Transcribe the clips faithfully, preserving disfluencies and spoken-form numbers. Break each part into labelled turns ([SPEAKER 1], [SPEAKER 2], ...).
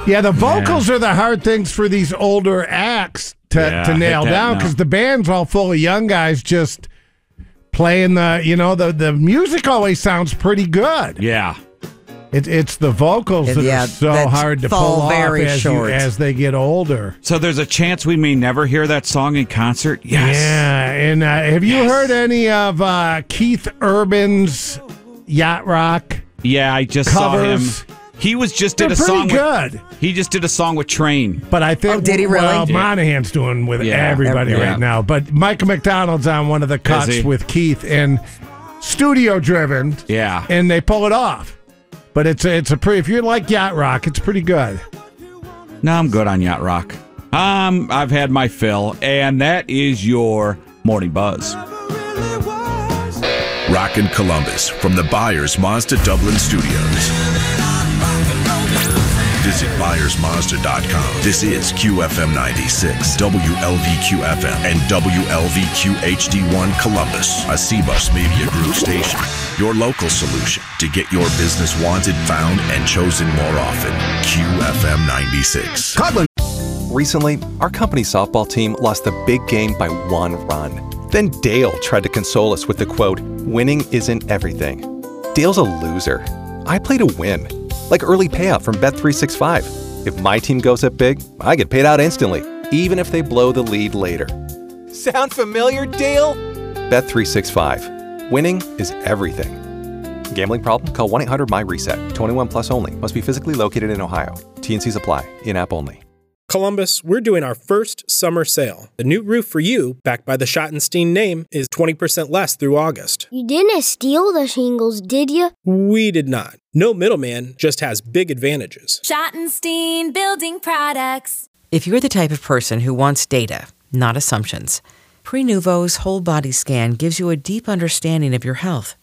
[SPEAKER 1] Yeah, the vocals yeah. are the hard things for these older acts to,
[SPEAKER 2] yeah,
[SPEAKER 1] to nail down because the band's all full of young guys just playing the, you know, the, the music always sounds pretty good.
[SPEAKER 2] Yeah.
[SPEAKER 1] It, it's the vocals that
[SPEAKER 3] yeah,
[SPEAKER 1] are so hard to pull off as, you, as they get older.
[SPEAKER 2] So there's a chance we may never hear that song in concert? Yes.
[SPEAKER 1] Yeah, and uh, have you yes. heard any of uh, Keith Urban's Yacht Rock?
[SPEAKER 2] Yeah, I just
[SPEAKER 1] covers?
[SPEAKER 2] saw him. He was just
[SPEAKER 1] They're
[SPEAKER 2] did a song
[SPEAKER 1] good.
[SPEAKER 2] With, he just did a song with Train.
[SPEAKER 1] But I think
[SPEAKER 3] oh, did he really?
[SPEAKER 1] Well, Monahan's doing with
[SPEAKER 2] yeah.
[SPEAKER 1] everybody
[SPEAKER 2] yeah.
[SPEAKER 1] right now. But Michael McDonald's on one of the cuts with Keith and studio driven.
[SPEAKER 2] Yeah.
[SPEAKER 1] And they pull it off. But it's a, it's a pretty, if you like Yacht Rock, it's pretty good.
[SPEAKER 2] No, I'm good on Yacht Rock. Um, I've had my fill, and that is your Morning Buzz.
[SPEAKER 4] Rockin' Columbus from the Byers Mazda Dublin Studios. Visit Byers Mazda dot com. This is Q F M ninety-six, W L V Q F M, and W L V Q H D one Columbus, a C-Bus Media Group station. Your local solution to get your business wanted, found, and chosen more often. Q F M ninety-six.
[SPEAKER 5] Codlin. Recently, our company softball team lost the big game by one run. Then Dale tried to console us with the quote, "Winning isn't everything." Dale's a loser. I play to win. Like early payout from Bet three sixty-five. If my team goes up big, I get paid out instantly, even if they blow the lead later. Sound familiar, Dale? Bet three sixty-five. Winning is everything. Gambling problem? Call one eight hundred M Y reset. twenty-one plus only. Must be physically located in Ohio. T and Cs apply. In-app only.
[SPEAKER 6] Columbus, we're doing our first summer sale. The new roof for you, backed by the Schottenstein name, is twenty percent less through August.
[SPEAKER 7] You didn't steal the shingles, did you?
[SPEAKER 6] We did not. No middleman, just has big advantages.
[SPEAKER 8] Schottenstein Building Products.
[SPEAKER 3] If you're the type of person who wants data, not assumptions, Prenuvo's whole body scan gives you a deep understanding of your health.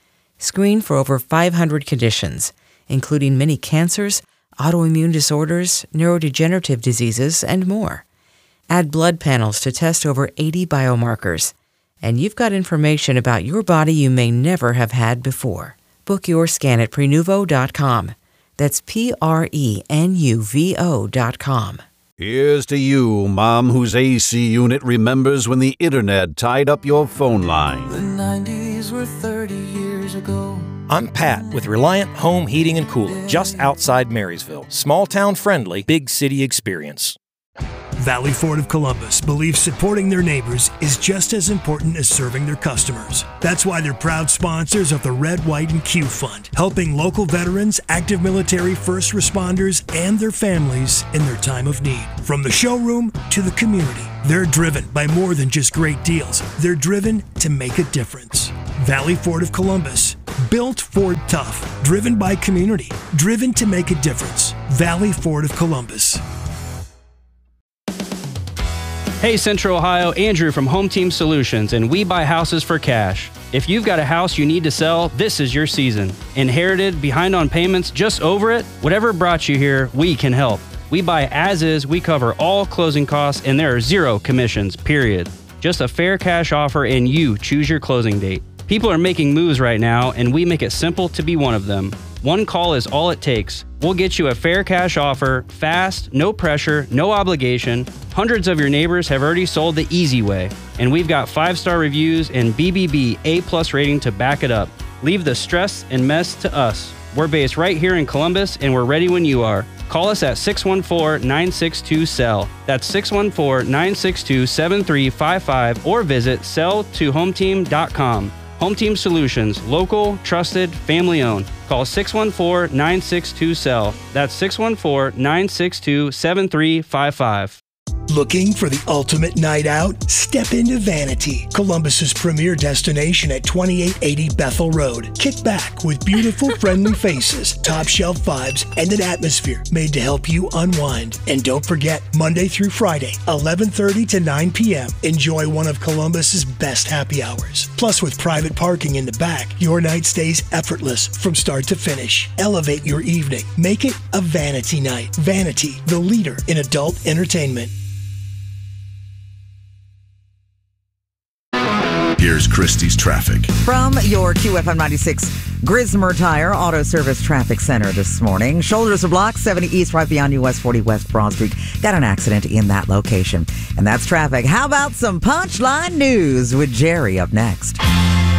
[SPEAKER 3] Screen for over five hundred conditions, including many cancers, autoimmune disorders, neurodegenerative diseases, and more. Add blood panels to test over eighty biomarkers, and you've got information about your body you may never have had before. Book your scan at Prenuvo dot com. That's P R E N U V O dot com.
[SPEAKER 9] Here's to you, Mom, whose A C unit remembers when the internet tied up your phone line.
[SPEAKER 10] The nineties were thirty years ago.
[SPEAKER 11] I'm Pat with Reliant Home Heating and Cooling, just outside Marysville. Small town friendly, big city experience.
[SPEAKER 12] Valley Ford of Columbus believes supporting their neighbors is just as important as serving their customers. That's why they're proud sponsors of the Red, White, and Q Fund, helping local veterans, active military, first responders, and their families in their time of need. From the showroom to the community, they're driven by more than just great deals. They're driven to make a difference. Valley Ford of Columbus, built Ford tough, driven by community, driven to make a difference. Valley Ford of Columbus.
[SPEAKER 13] Hey Central Ohio, Andrew from Home Team Solutions, and we buy houses for cash. If you've got a house you need to sell, this is your season. Inherited, behind on payments, just over it? Whatever brought you here, we can help. We buy as is, we cover all closing costs, and there are zero commissions, period. Just a fair cash offer and you choose your closing date. People are making moves right now, and we make it simple to be one of them. One call is all it takes. We'll get you a fair cash offer, fast, no pressure, no obligation. Hundreds of your neighbors have already sold the easy way, and we've got five-star reviews and B B B A-plus rating to back it up. Leave the stress and mess to us. We're based right here in Columbus, and we're ready when you are. Call us at six one four, nine six two, S E L L. That's six one four, nine six two, seven three five five, or visit sell to home team dot com. Home Team Solutions, local, trusted, family-owned. Call six one four, nine six two, S E L L. That's six one four, nine six two, seven three five five.
[SPEAKER 12] Looking for the ultimate night out? Step into Vanity, Columbus's premier destination at twenty-eight eighty Bethel Road. Kick back with beautiful, friendly faces, top shelf vibes, and an atmosphere made to help you unwind. And don't forget, Monday through Friday, eleven thirty to nine p.m., enjoy one of Columbus's best happy hours. Plus, with private parking in the back, your night stays effortless from start to finish. Elevate your evening. Make it a Vanity night. Vanity, the leader in adult entertainment.
[SPEAKER 4] Here's Christy's traffic.
[SPEAKER 14] From your Q F M ninety-six Grismer Tire Auto Service Traffic Center this morning. Shoulders are blocked, seventy East, right beyond U S forty West Broad Street. Got an accident in that location. And that's traffic. How about some Punchline News with Jerry up next?